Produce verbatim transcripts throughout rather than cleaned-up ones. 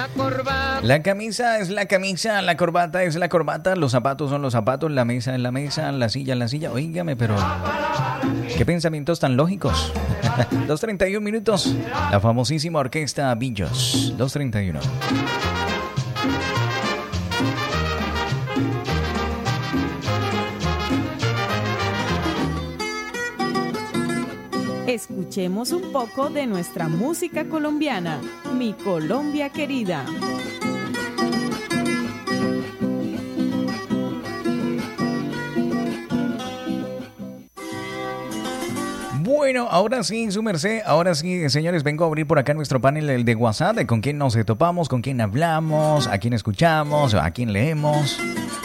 corbata. La camisa es la camisa, la corbata es la corbata, los zapatos son los zapatos, la mesa es la mesa, la silla es la silla. Óigame, pero qué pensamientos tan lógicos. dos treinta y uno minutos, la famosísima orquesta Billos. dos treinta y uno. Escuchemos un poco de nuestra música colombiana, Mi Colombia Querida. Bueno, ahora sí, su merced, ahora sí, señores, vengo a abrir por acá nuestro panel el de WhatsApp, de con quién nos topamos, con quién hablamos, a quién escuchamos, a quién leemos.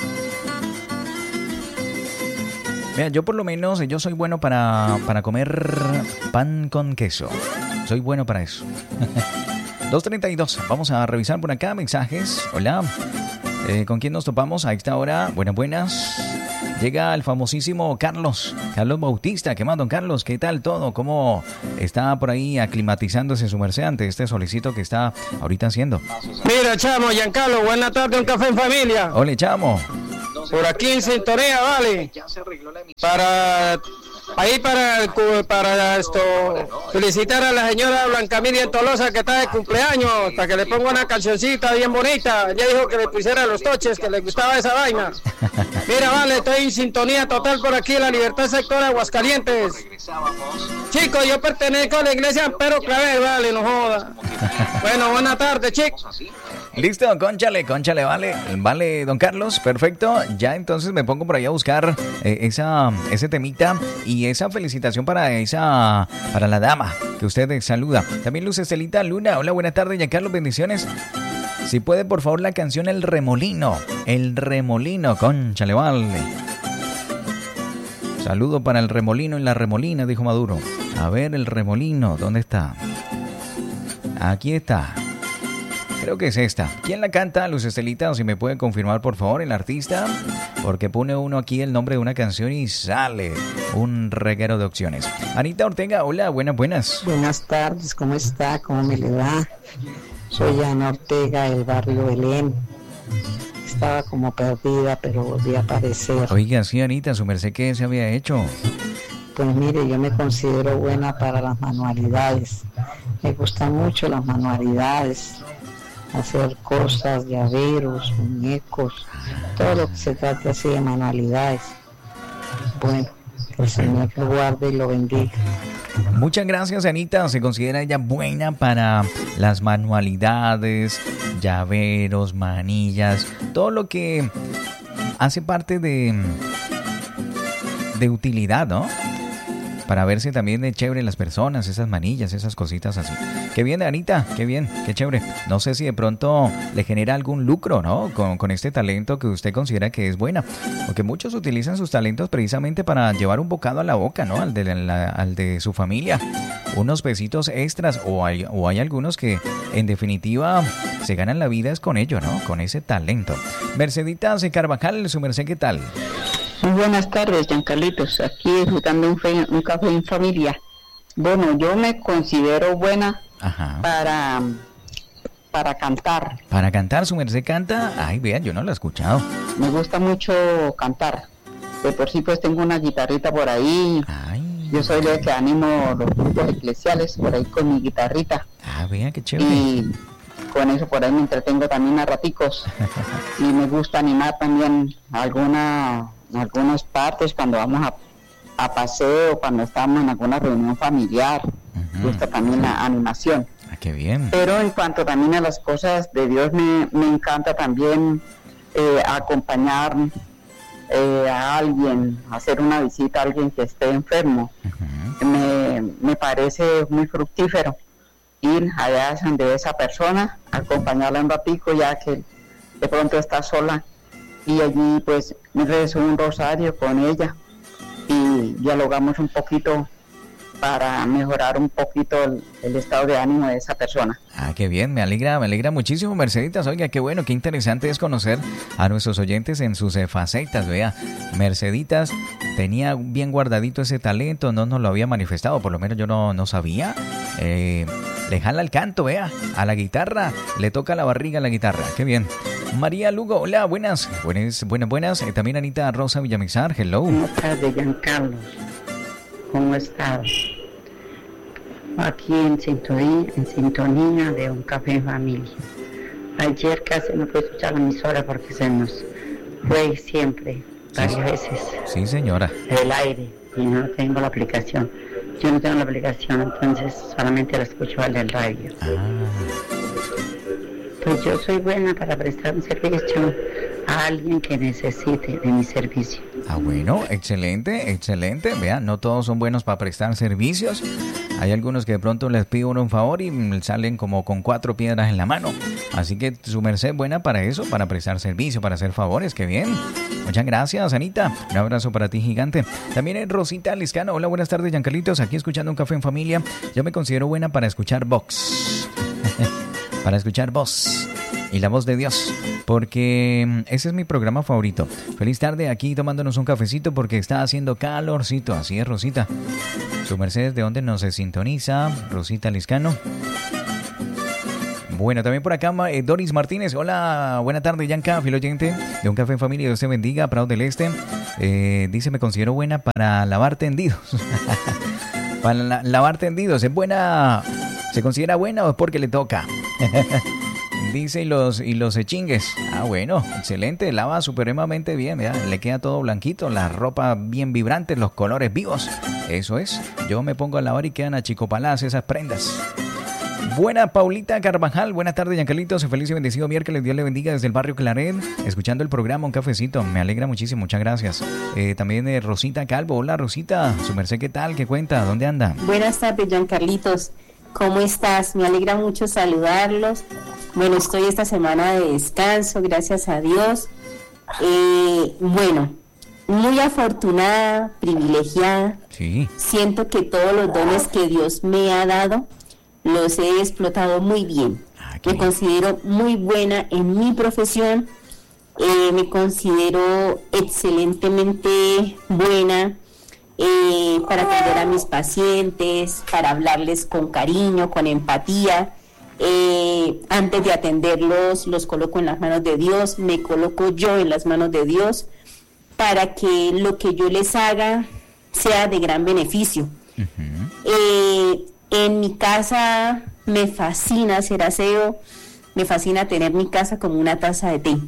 Mira, yo por lo menos, yo soy bueno para, para comer pan con queso. Soy bueno para eso. dos treinta y dos, vamos a revisar por acá mensajes. Hola, eh, ¿con quién nos topamos a esta hora? Buenas, buenas. Llega el famosísimo Carlos, Carlos Bautista. ¿Qué más, don Carlos? ¿Qué tal todo? ¿Cómo está por ahí aclimatizándose su merced ante este solecito que está ahorita haciendo? Mira, chamo, Giancarlo, buena tarde, un café en familia. Hola, chamo. Por aquí en sintonía, vale. Para ahí para para esto felicitar a la señora Blanca Miriam Tolosa que está de cumpleaños, para que le ponga una cancioncita bien bonita. Ella dijo que le pusiera los toches, que le gustaba esa vaina. Mira, vale, estoy en sintonía total por aquí en la Libertad Sector Aguascalientes. Chicos, yo pertenezco a la iglesia Ampero Clavel, vale, no joda. Bueno, buena tarde, chicos. Listo, cónchale, cónchale, vale, vale, don Carlos, perfecto. Ya entonces me pongo por ahí a buscar eh, esa, ese temita y esa felicitación para esa, para la dama que usted saluda. También Luz Estelita Luna, hola, buenas tardes, Giancarlo, bendiciones. Si puede, por favor, la canción El Remolino, El Remolino, cónchale, vale. Saludo para el remolino y la remolina, dijo Maduro. A ver, el remolino, ¿dónde está? Aquí está. Creo que es esta. ¿Quién la canta, Luz Estelita? O si me puede confirmar, por favor, el artista. Porque pone uno aquí el nombre de una canción y sale un reguero de opciones. Anita Ortega, hola, buenas, buenas. Buenas tardes, ¿cómo está? ¿Cómo me le va? Soy Ana Ortega, del barrio Belén. Estaba como perdida, pero volví a aparecer. Oiga, sí, Anita, ¿su merced qué se había hecho? Pues mire, yo me considero buena para las manualidades. Me gustan mucho las manualidades. Hacer cosas, llaveros, muñecos, todo lo que se trate así de manualidades. Bueno, que el Señor lo guarde y lo bendiga. Muchas gracias, Anita. Se considera ella buena para las manualidades, llaveros, manillas, todo lo que hace parte de, de utilidad, ¿no? Para verse también de chévere las personas, esas manillas, esas cositas así. Qué bien, Anita, qué bien, qué chévere. No sé si de pronto le genera algún lucro, ¿no? Con, con este talento que usted considera que es buena. Porque muchos utilizan sus talentos precisamente para llevar un bocado a la boca, ¿no? Al de, la, al de su familia. Unos pesitos extras. O hay, o hay algunos que, en definitiva, se ganan la vida es con ello, ¿no? Con ese talento. Mercedita C. Carvajal, su merced, ¿qué tal? Muy buenas tardes, Giancarlitos. Aquí disfrutando un, fe, un café en familia. Bueno, yo me considero buena Ajá. para para cantar. ¿Para cantar? ¿Su merced canta? Ay, vean, yo no lo he escuchado. Me gusta mucho cantar. De por sí, pues tengo una guitarrita por ahí. Ay. Yo soy de que animo los grupos eclesiales por ahí con mi guitarrita. Ah, vean, qué chévere. Y con eso por ahí me entretengo también a raticos. Y me gusta animar también alguna... en algunas partes cuando vamos a, a paseo, cuando estamos en alguna reunión familiar. Uh-huh. Gusta también la animación. Ah, qué bien. Pero en cuanto también a las cosas de Dios, me, me encanta también eh, acompañar eh, a alguien, hacer una visita a alguien que esté enfermo. Uh-huh. me, me parece muy fructífero ir allá donde esa persona, acompañarla un ratico ya que de pronto está sola, y allí pues me rezo un rosario con ella y dialogamos un poquito para mejorar un poquito el, el estado de ánimo de esa persona. Ah, qué bien, me alegra, me alegra muchísimo, Merceditas. Oiga, qué bueno, qué interesante es conocer a nuestros oyentes en sus eh, facetas. Vea, Merceditas tenía bien guardadito ese talento, no nos lo había manifestado, por lo menos yo no, no sabía. Eh, le jala el canto, vea, a la guitarra, le toca la barriga a la guitarra, qué bien. María Lugo, hola, buenas, buenas, buenas, buenas. Eh, también Anita Rosa Villamizar, hello. Buenas tardes, Giancarlo. ¿Cómo estás? Aquí en sintonía, en sintonía de Un Café en Familia. Ayer casi no pude escuchar la emisora porque se nos fue siempre, varias sí, veces. Sí, señora. El aire, y no tengo la aplicación. Yo no tengo la aplicación, entonces solamente la escucho al del radio. Ah. Pues yo soy buena para prestar un servicio a alguien que necesite de mi servicio. Ah, bueno, excelente, excelente. Vean, no todos son buenos para prestar servicios. Hay algunos que de pronto les pide uno un favor y salen como con cuatro piedras en la mano. Así que su merced es buena para eso, para prestar servicio, para hacer favores. ¡Qué bien! Muchas gracias, Anita. Un abrazo para ti, gigante. También es Rosita Liscano. Hola, buenas tardes, Giancarlitos. Aquí escuchando Un Café en Familia. Yo me considero buena para escuchar Vox. Para escuchar voz y la voz de Dios, porque ese es mi programa favorito. Feliz tarde aquí tomándonos un cafecito porque está haciendo calorcito. Así es, Rosita. Su merced, ¿de dónde nos se sintoniza? Rosita Liscano. Bueno, también por acá eh, Doris Martínez. Hola, buena tarde, Yanka, fiel oyente de Un Café en Familia. Dios te bendiga, Prado del Este. Eh, dice, me considero buena para lavar tendidos. Para la, lavar tendidos. Es buena... ¿Se considera buena o es porque le toca? Dice, y los, y los chingues. Ah, bueno, excelente. Lava supremamente bien, ¿verdad? Le queda todo blanquito, la ropa bien vibrante, los colores vivos. Eso es. Yo me pongo a lavar y quedan achicopaladas esas prendas. Buena Paulita Carvajal. Buenas tardes, Giancarlitos. Feliz y bendecido miércoles. Dios le bendiga desde el barrio Claret. Escuchando el programa Un Cafecito. Me alegra muchísimo. Muchas gracias. Eh, también eh, Rosita Calvo. Hola, Rosita. Su merced, ¿qué tal? ¿Qué cuenta? ¿Dónde anda? Buenas tardes, Giancarlitos. ¿Cómo estás? Me alegra mucho saludarlos. Bueno, estoy esta semana de descanso, gracias a Dios. Eh, bueno, muy afortunada, privilegiada. Sí. Siento que todos los dones que Dios me ha dado los he explotado muy bien. Ah, me bien. considero muy buena en mi profesión. Eh, me considero excelentemente buena Eh, para atender a mis pacientes, para hablarles con cariño, con empatía. Eh, antes de atenderlos, los coloco en las manos de Dios, me coloco yo en las manos de Dios, para que lo que yo les haga sea de gran beneficio. Uh-huh. Eh, en mi casa me fascina hacer aseo, me fascina tener mi casa como una taza de té.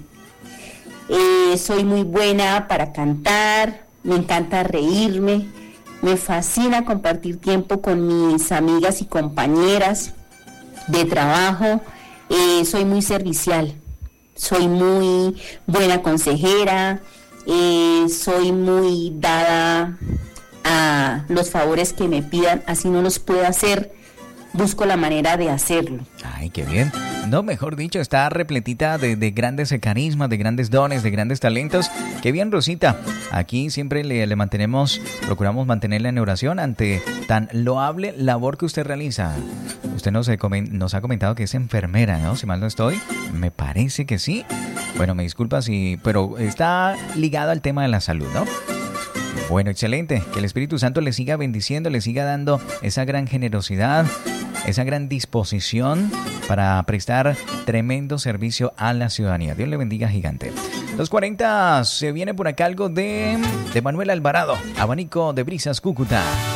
Eh, soy muy buena para cantar, me encanta reírme, me fascina compartir tiempo con mis amigas y compañeras de trabajo. Eh, soy muy servicial, soy muy buena consejera, eh, soy muy dada a los favores que me pidan, así no los puedo hacer, busco la manera de hacerlo. Ay, qué bien. No, mejor dicho, está repletita de, de grandes carismas, de grandes dones, de grandes talentos. Qué bien, Rosita. Aquí siempre le, le mantenemos, procuramos mantenerla en oración ante tan loable labor que usted realiza. Usted nos, nos ha comentado que es enfermera, ¿no? Si mal no estoy, me parece que sí. Bueno, me disculpa si, pero está ligado al tema de la salud, ¿no? Bueno, excelente. Que el Espíritu Santo le siga bendiciendo, le siga dando esa gran generosidad, esa gran disposición para prestar tremendo servicio a la ciudadanía. Dios le bendiga, gigante. dos cuarenta, se viene por acá algo de, de Manuel Alvarado, Abanico de Brisas, Cúcuta.